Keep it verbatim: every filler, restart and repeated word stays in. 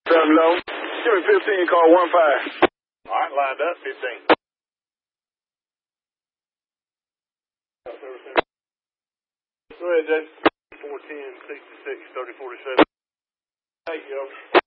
Seven low. Give me fifteen, call one five. All right, lined up, fifteen. Go ahead, Jason. four ten, sixty-six, thirty, forty-seven. Thank you.